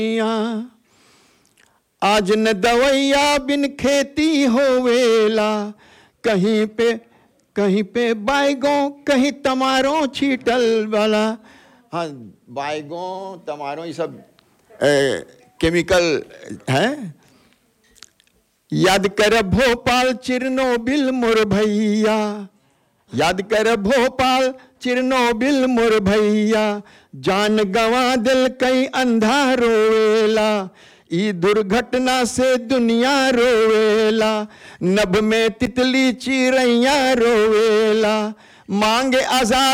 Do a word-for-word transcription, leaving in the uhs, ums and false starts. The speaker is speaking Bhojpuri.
आज न दवैया बिन खेती होवेला, कहीं पे कहीं पे बाइगों कहीं तमारों छीटल वाला। हाँ, बाइगों तमारों ये सब ए, केमिकल है। याद कर भोपाल चिरनोबिल मोर भैया, याद कर भोपाल चिरनोबिल मोर भैया, जान गंवा दिल कई अंधा रोवेला, ई दुर्घटना से दुनिया रोवेला, नभ में तितली चिरैया रोवेला, मांगे आजाद